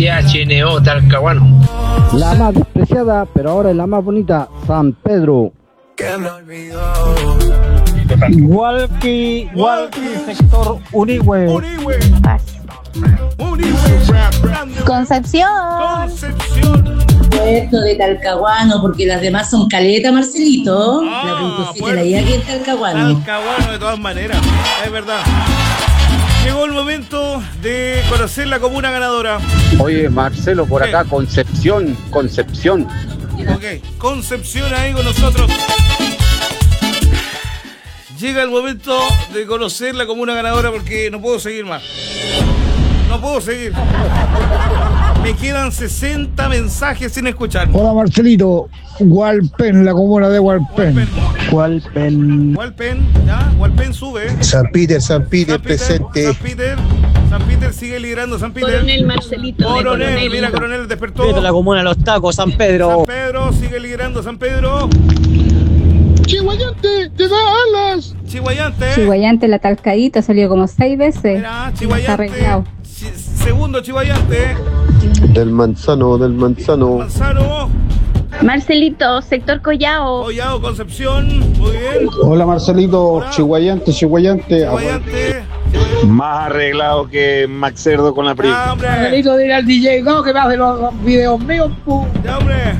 THNO Talcahuano. La más despreciada, pero ahora es la más bonita, San Pedro. Walkie, sector Unihue. Concepción. Puerto de Talcahuano, porque las demás son caleta, Marcelito. La puntucita la lleva aquí en Talcahuano. Talcahuano, de todas maneras, es verdad. Llegó el momento de conocer la comuna ganadora. Oye, Marcelo, por acá, Concepción. Ok, Concepción ahí con nosotros. Llega el momento de conocer la comuna ganadora porque no puedo seguir más. No puedo seguir. Me quedan 60 mensajes sin escuchar. Hola Marcelito, Hualpén, la comuna de Hualpén. Hualpén, ya, Hualpén sube. San Peter presente. San Peter sigue liderando, San Peter. Coronel Marcelito. Coronel, mira, Coronel despertó. la comuna de los tacos, San Pedro. San Pedro sigue liderando, San Pedro. Chihuayante, te da alas. Chihuayante, la Talcadita salió como 6 veces. Mira, Está Chihuayante. arreglado. Segundo Chihuayante. Del manzano. Manzano. Marcelito, sector Collao. Collao, Concepción. Muy bien. Hola Marcelito, Hola. Chihuayante. Chihuayante. Más arreglado que Max Cerdo con la prima. Ya, hombre. Marcelito, dile al DJ, no, que me hace los videos míos, pu. Ya, hombre.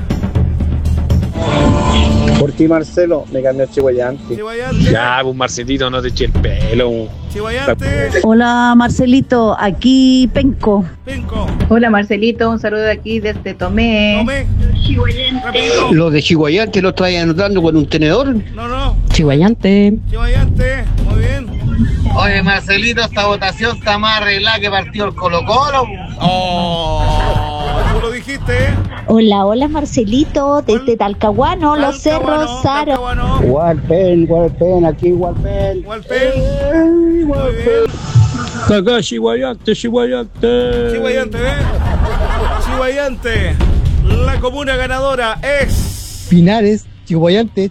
Por ti Marcelo, me cambió Chihuayante. Chihuayante. Ya, pues Marcelito, no te eche el pelo. Chihuayante. Hola Marcelito, aquí Penco. Penco. Hola Marcelito, un saludo de aquí desde Tomé. Tomé. Rapidito. Los de Chihuayante los traen anotando con un tenedor. No. Chihuayante. Chihuayante. Muy bien. Oye, Marcelito, esta votación está más arreglada que partido el Colo-Colo. Tú lo dijiste, ¿eh? Hola Marcelito, desde Talcahuano, Los Cerros, Saro. Talcahuano. Hualpén, aquí Hualpén. Hualpén. Muy bien. Acá Chihuayante. Chihuayante, ¿eh? Chihuayante. La comuna ganadora es Pinares, Chihuayante.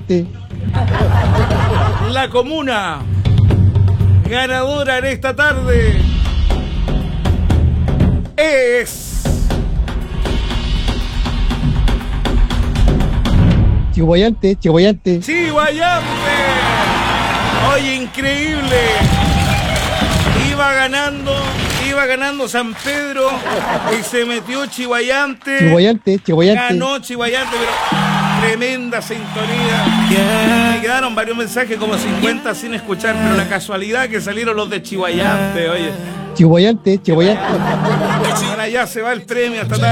la comuna ganadora en esta tarde es Chihuayante. Chihuayante. Oye, increíble. Iba ganando San Pedro y se metió Chihuayante. Ganó Chihuayante, pero tremenda sintonía. Me quedaron varios mensajes, como 50 sin escuchar, pero la casualidad que salieron los de Chihuayante, oye. Chihuayante. Ahora ya se va el premio hasta tarde.